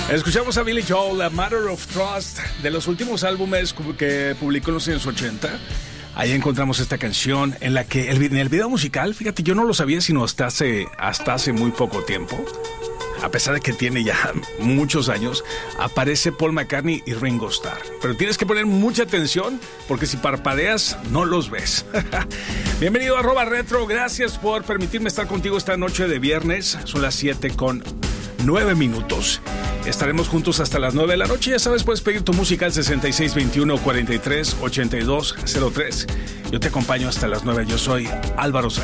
Escuchamos a Billy Joel, A Matter of Trust, de los últimos álbumes que publicó en los años 80. Ahí encontramos esta canción en la que en el video musical, fíjate, yo no lo sabía sino hasta hace muy poco tiempo. A pesar de que tiene ya muchos años, aparece Paul McCartney y Ringo Starr. Pero tienes que poner mucha atención porque si parpadeas no los ves. Bienvenido a @retro, gracias por permitirme estar contigo esta noche de viernes. Son las 7:09. Estaremos juntos hasta las 9 de la noche. Ya sabes, puedes pedir tu música al 6621-438203. Yo te acompaño hasta las 9. Yo soy Álvaro Sáenz.